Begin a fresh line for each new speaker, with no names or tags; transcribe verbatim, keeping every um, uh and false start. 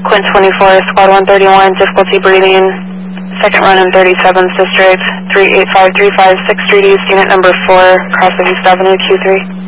Quint twenty-four, Squad one thirty-one, difficulty breathing, second run in thirty-seventh District, three eight five three five, sixth Street East, unit number four, cross of East Avenue, Q three.